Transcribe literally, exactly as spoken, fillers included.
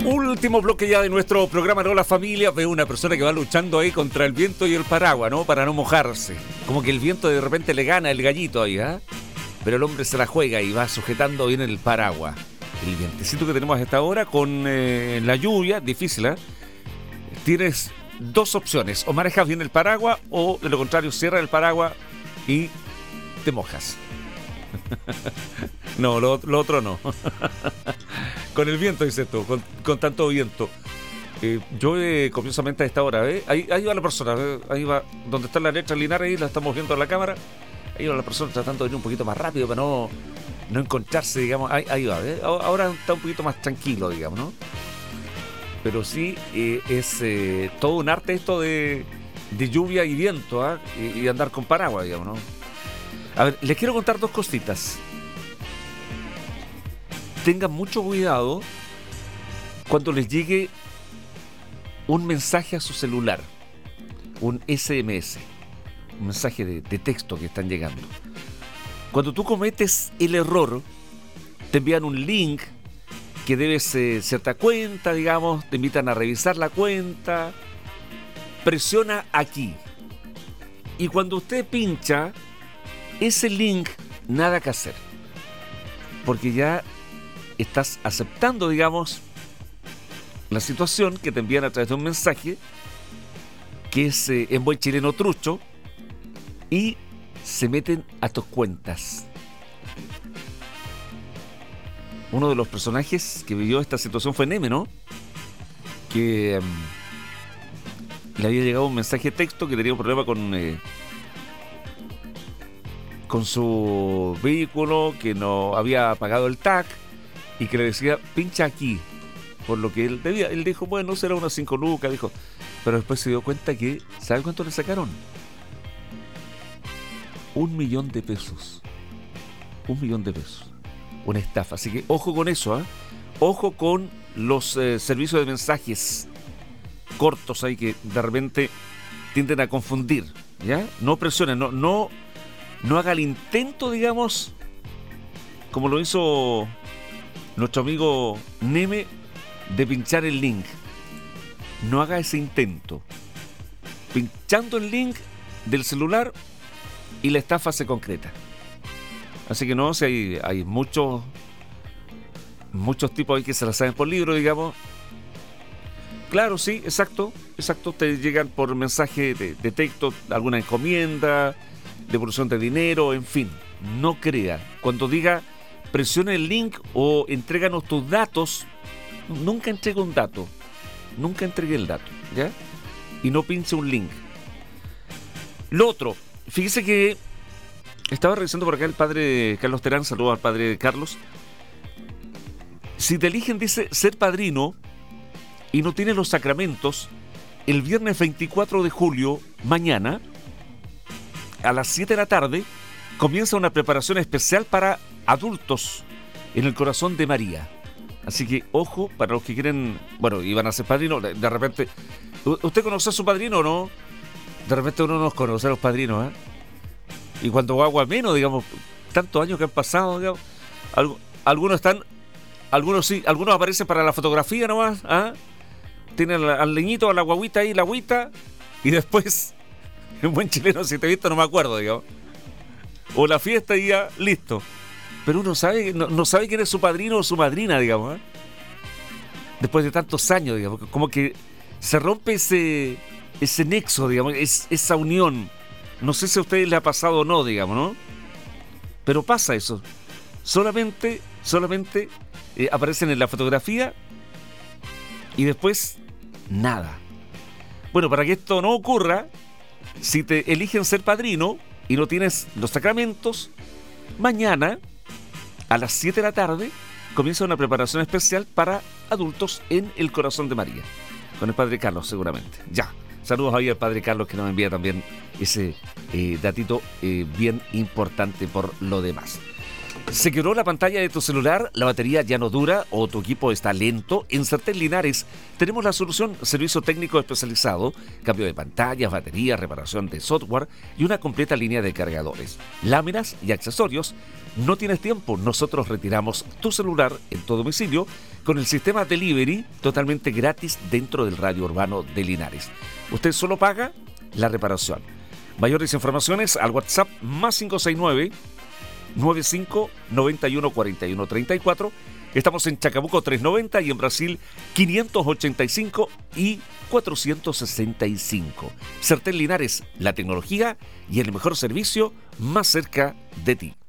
Último bloque ya de nuestro programa Hola Familia. Veo una persona que va luchando ahí contra el viento y el paraguas, ¿no? Para no mojarse. Como que el viento de repente le gana el gallito ahí, ¿ah? ¿eh? Pero el hombre se la juega y va sujetando bien el paraguas. El vientecito que tenemos a esta hora con eh, la lluvia, difícil, ¿eh? Tienes dos opciones. O manejas bien el paraguas o, de lo contrario, cierra el paraguas y te mojas. No, lo, lo otro no. Con el viento, dices tú, con, con tanto viento. Eh, yo eh, comienzamente a esta hora, ¿eh? ahí, ahí va la persona, ¿eh? Ahí va, donde está la letra Linares, ahí la estamos viendo en la cámara. Ahí va la persona tratando de ir un poquito más rápido para no, no encontrarse, digamos. Ahí, ahí va, ¿eh? Ahora está un poquito más tranquilo, digamos, ¿no? Pero sí, eh, es eh, todo un arte esto de, de lluvia y viento, ¿eh? y, y andar con paraguas, digamos, ¿no? A ver, les quiero contar dos cositas. Tengan mucho cuidado cuando les llegue un mensaje a su celular, un ese eme ese, un mensaje de, de texto que están llegando. Cuando tú cometes el error, te envían un link que debes eh, cierta cuenta, digamos, te invitan a revisar la cuenta, presiona aquí. Y cuando usted pincha ese link, nada que hacer, porque ya estás aceptando, digamos, la situación que te envían a través de un mensaje que es eh, en buen chileno trucho, y se meten a tus cuentas. Uno de los personajes que vivió esta situación fue Neme, ¿no? Que um, le había llegado un mensaje de texto que tenía un problema con eh, con su vehículo, que no había pagado el T A C y que le decía, pincha aquí, por lo que él debía. Él dijo, bueno, será unas cinco lucas, dijo. Pero después se dio cuenta que, ¿sabe cuánto le sacaron? Un millón de pesos. Un millón de pesos. Una estafa. Así que ojo con eso, ¿eh? Ojo con los eh, servicios de mensajes cortos ahí que de repente tienden a confundir, ¿ya? No presionen, no, no, no haga el intento, digamos, como lo hizo nuestro amigo Neme, de pinchar el link. No haga ese intento. Pinchando el link del celular y la estafa se concreta. Así que no, si hay, hay muchos muchos tipos ahí que se la saben por libro, digamos. Claro, sí, exacto, exacto. Te llegan por mensaje de, de texto, alguna encomienda, devolución de dinero, en fin. No crea. Cuando diga presiona el link o entréganos tus datos, nunca entregue un dato. Nunca entregue el dato, ¿ya? Y no pinche un link. Lo otro, fíjese que estaba revisando por acá el padre Carlos Terán, saludos al padre Carlos. Si te eligen, dice, ser padrino y no tienes los sacramentos, el viernes veinticuatro de julio, mañana, a las siete de la tarde, comienza una preparación especial para adultos en el Corazón de María. Así que, ojo, para los que quieren, bueno, iban a ser padrinos, de, de repente, ¿usted conoce a su padrino o no? De repente uno no nos conoce a los padrinos, ¿eh? Y cuando agua menos, digamos, tantos años que han pasado, digamos, algo, algunos están, algunos sí, algunos aparecen para la fotografía nomás, ¿ah? Tienen al, al leñito, a la guaguita ahí, la agüita, y después, en buen chileno, si te he visto no me acuerdo, digamos. O la fiesta y ya, listo. Pero uno sabe, no, no sabe quién es su padrino o su madrina, digamos, ¿eh? Después de tantos años, digamos, como que se rompe ese, ese nexo, digamos, es, esa unión. No sé si a ustedes les ha pasado o no, digamos, ¿no? Pero pasa eso. Solamente, solamente eh, aparecen en la fotografía y después nada. Bueno, para que esto no ocurra, si te eligen ser padrino y no tienes los sacramentos, mañana a las siete de la tarde comienza una preparación especial para adultos en el Corazón de María, con el padre Carlos seguramente. Ya, saludos ahí al padre Carlos, que nos envía también ese eh, datito eh, bien importante por lo demás. ¿Se quebró la pantalla de tu celular, la batería ya no dura o tu equipo está lento? En Sartén Linares tenemos la solución: servicio técnico especializado, cambio de pantallas, baterías, reparación de software y una completa línea de cargadores, láminas y accesorios. No tienes tiempo, nosotros retiramos tu celular en tu domicilio con el sistema Delivery totalmente gratis dentro del radio urbano de Linares. Usted solo paga la reparación. Mayores informaciones al WhatsApp más cinco seis nueve, nueve cinco nueve uno cuatro uno tres cuatro. Estamos en Chacabuco trescientos noventa y en Brasil quinientos ochenta y cinco y cuatrocientos sesenta y cinco. Sartén Linares, la tecnología y el mejor servicio más cerca de ti.